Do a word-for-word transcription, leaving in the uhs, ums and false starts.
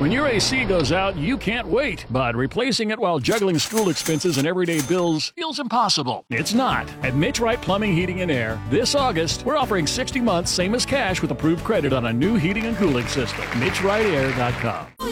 When your A C goes out, you can't wait, but replacing it while juggling school expenses and everyday bills feels impossible. It's not. At Mitch Wright Plumbing, Heating, and Air, this August, we're offering sixty months, same as cash, with approved credit on a new heating and cooling system. Mitch Wright Air dot com.